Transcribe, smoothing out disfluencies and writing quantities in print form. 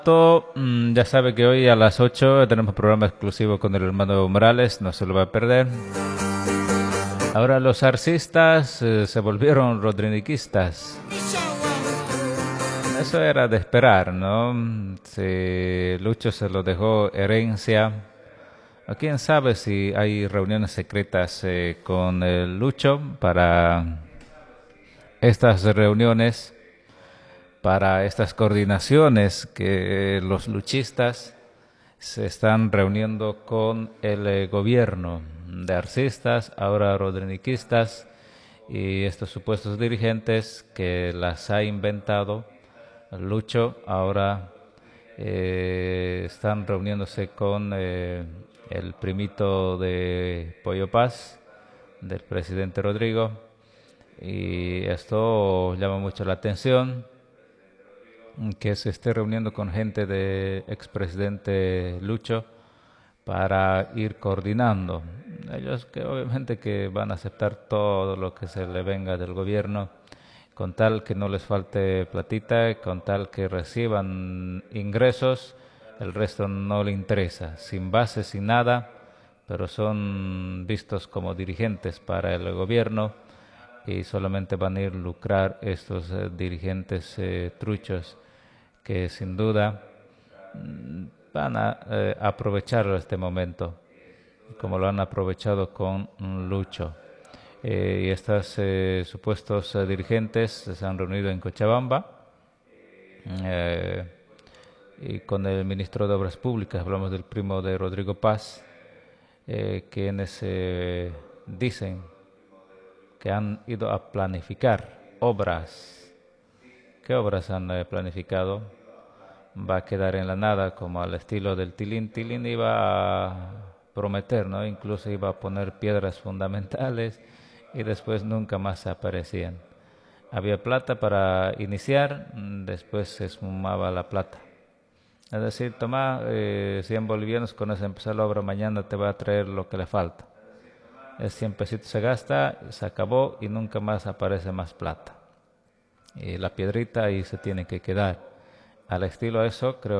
Ya sabe que hoy a las 8 tenemos programa exclusivo con el hermano Evo Morales, no se lo va a perder. Ahora los arcistas se volvieron rodriguistas. Eso era de esperar, ¿no? Si Lucho se lo dejó herencia. O quién sabe si hay reuniones secretas con el Lucho para estas reuniones, para estas coordinaciones que los luchistas se están reuniendo con el gobierno de arcistas, ahora rodriguistas, y estos supuestos dirigentes que las ha inventado Lucho, ahora están reuniéndose con el primito de Pollo Paz, del presidente Rodrigo, y esto llama mucho la atención, que se esté reuniendo con gente de expresidente Lucho para ir coordinando. Ellos que obviamente que van a aceptar todo lo que se le venga del gobierno, con tal que no les falte platita, con tal que reciban ingresos, el resto no le interesa, sin base, sin nada, pero son vistos como dirigentes para el gobierno y solamente van a ir lucrar estos dirigentes truchos que sin duda van a aprovechar este momento, como lo han aprovechado con Lucho. Y estos supuestos dirigentes se han reunido en Cochabamba y con el ministro de Obras Públicas, hablamos del primo de Rodrigo Paz, quienes dicen que han ido a planificar obras. ¿Qué obras han planificado? Va a quedar en la nada, como al estilo del Tilín. Tilín iba a prometer, ¿no? Incluso iba a poner piedras fundamentales y después nunca más aparecían. Había plata para iniciar, después se esfumaba la plata. Es decir, toma 100 bolivianos, con eso empezar la obra, mañana te va a traer lo que le falta. Es 100 pesitos se gasta, se acabó y nunca más aparece más plata. Y la piedrita ahí se tiene que quedar. Al estilo eso, creo